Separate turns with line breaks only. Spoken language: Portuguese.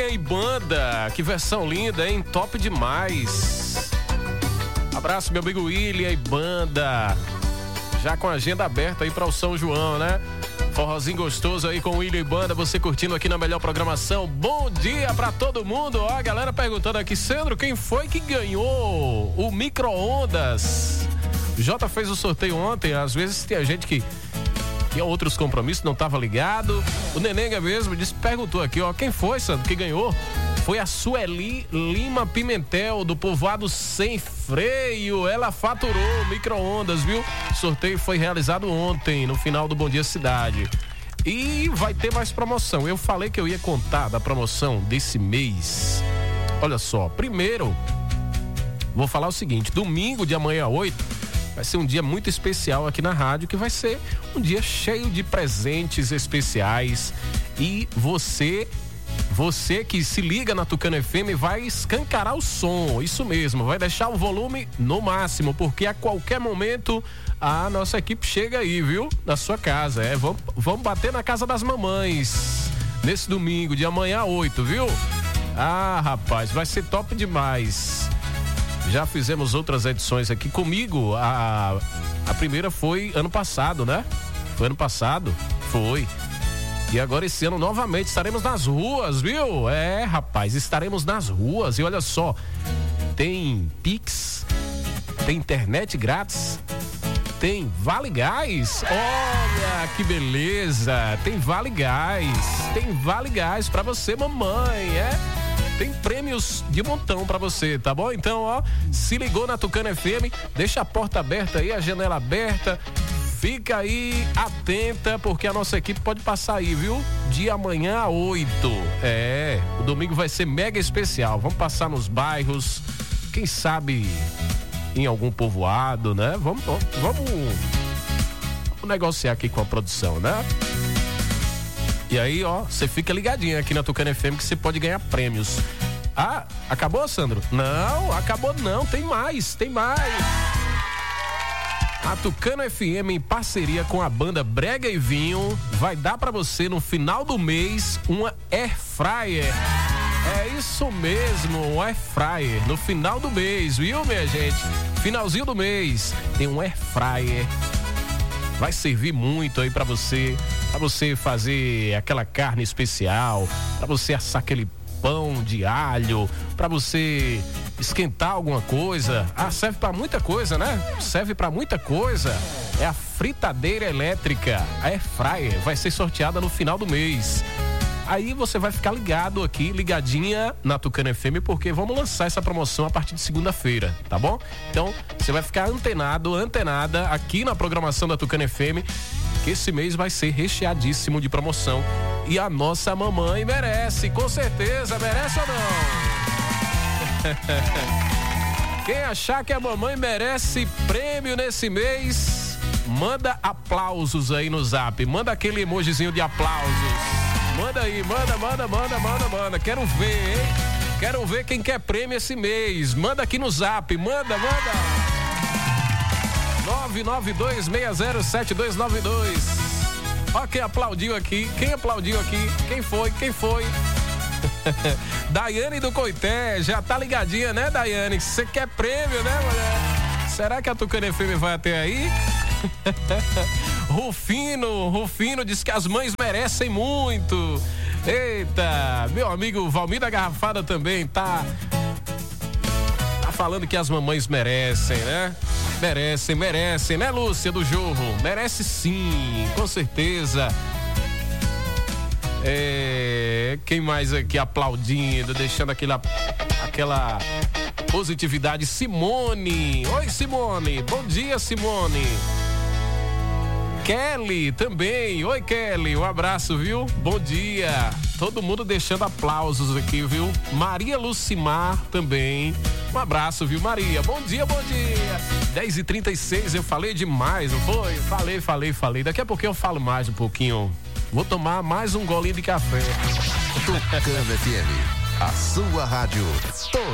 William e Banda. Que versão linda, hein? Top demais. Abraço, meu amigo William e Banda. Já com a agenda aberta aí para o São João, né? Forrozinho gostoso aí com o William e Banda, você curtindo aqui na melhor programação. Bom dia pra todo mundo. Ó, a galera perguntando aqui, Sandro, quem foi que ganhou o micro-ondas? O Jota fez o sorteio ontem, às vezes tem gente que tinha outros compromissos, não tava ligado. O Nenenga mesmo perguntou aqui, ó, quem foi, Sandro, que ganhou? Foi a Sueli Lima Pimentel, do povoado Sem Freio. Ela faturou micro-ondas, viu? O sorteio foi realizado ontem, no final do Bom Dia Cidade. E vai ter mais promoção. Eu falei que eu ia contar da promoção desse mês. Olha só, primeiro, vou falar o seguinte, domingo de amanhã 8, vai ser um dia muito especial aqui na rádio, que vai ser um dia cheio de presentes especiais. E você que se liga na Tucano FM vai escancarar o som, isso mesmo, vai deixar o volume no máximo, porque a qualquer momento a nossa equipe chega aí, viu? Na sua casa, vamos bater na casa das mamães, nesse domingo, de amanhã 8, viu? Ah, rapaz, vai ser top demais. Já fizemos outras edições aqui comigo, a primeira foi ano passado, né? Foi ano passado? Foi. E agora esse ano novamente estaremos nas ruas, viu? É, rapaz, estaremos nas ruas. E olha só, tem Pix, tem internet grátis, tem Vale Gás. Olha que beleza, tem Vale Gás pra você, mamãe, Tem prêmios de montão pra você, tá bom? Então, ó, se ligou na Tucano FM, deixa a porta aberta aí, a janela aberta. Fica aí atenta, porque a nossa equipe pode passar aí, viu? De amanhã a 8. O domingo vai ser mega especial. Vamos passar nos bairros, quem sabe em algum povoado, né? Vamos negociar aqui com a produção, né? E aí, ó, você fica ligadinho aqui na Tucano FM que você pode ganhar prêmios. Ah, acabou, Sandro? Não, acabou não, tem mais. A Tucano FM, em parceria com a banda Brega e Vinho, vai dar pra você no final do mês uma Air Fryer. É isso mesmo, um Air Fryer no final do mês, viu, minha gente? Finalzinho do mês, tem um Air Fryer. Vai servir muito aí pra você fazer aquela carne especial, pra você assar aquele pão de alho, pra você esquentar alguma coisa. Serve pra muita coisa, né? Serve pra muita coisa. É a fritadeira elétrica, a Air Fryer, vai ser sorteada no final do mês. Aí você vai ficar ligado aqui, ligadinha na Tucano FM, porque vamos lançar essa promoção a partir de segunda-feira, tá bom? Então, você vai ficar antenada aqui na programação da Tucano FM, que esse mês vai ser recheadíssimo de promoção. E a nossa mamãe merece, com certeza, merece ou não? Quem achar que a mamãe merece prêmio nesse mês, manda aplausos aí no zap, manda aquele emojizinho de aplausos. Manda aí, manda. Quero ver, hein? Quero ver quem quer prêmio esse mês. Manda aqui no zap, manda. 992607292. Ó quem aplaudiu aqui. Quem foi? Daiane do Coité, já tá ligadinha, né, Daiane? Você quer prêmio, né, mulher? Será que a Tucano FM vai até aí? Rufino diz que as mães merecem muito. Eita, meu amigo Valmir da Garrafada também tá falando que as mamães merecem, né? Merecem, né, Lúcia do Jorro? Merece sim, com certeza. Quem mais aqui aplaudindo, deixando aquela positividade? Simone. Oi, Simone. Bom dia, Simone. Kelly também. Oi, Kelly. Um abraço, viu? Bom dia. Todo mundo deixando aplausos aqui, viu? Maria Lucimar também. Um abraço, viu, Maria? Bom dia. 10h36, eu falei demais, não foi? Falei. Daqui a pouco eu falo mais um pouquinho. Vou tomar mais um golinho de café.
Tucano FM, a sua rádio.